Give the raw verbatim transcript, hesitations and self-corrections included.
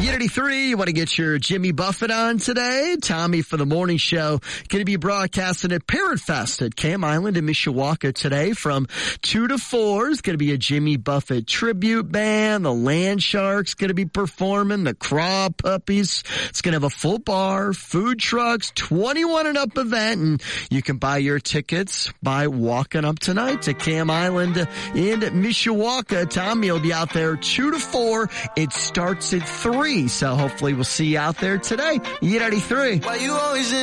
Unity three, you want to get your Jimmy Buffett on today. Tommy for the morning show going to be broadcasting at Parrot Fest at Cam Island in Mishawaka today from two to four. It's going to be a Jimmy Buffett tribute band. The Land Sharks going to be performing. The Craw Puppies. It's going to have a full bar, food trucks, twenty-one and up event, and you can buy your tickets by walking up tonight to Cam Island in Mishawaka. Tommy will be out there two to four. It starts at three, so hopefully we'll see you out there today. Unity three. Why you always in